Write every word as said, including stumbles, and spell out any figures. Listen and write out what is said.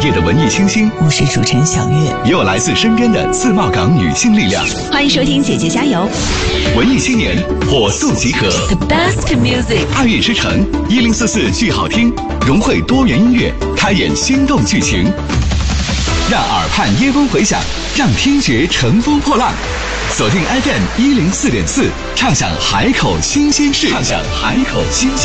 业的文艺清新， 我是主持人小月， 也有来自身边的自贸港女性力量。 欢迎收听姐姐加油， 文艺青年火速集合 The best music， 爱乐之城一零四四剧好听，融汇多元音乐，开演心动剧情，让耳畔耶风回响，让听觉乘风破浪。锁定 F M 一零四点四，畅享海口新鲜事，畅享海口新鲜。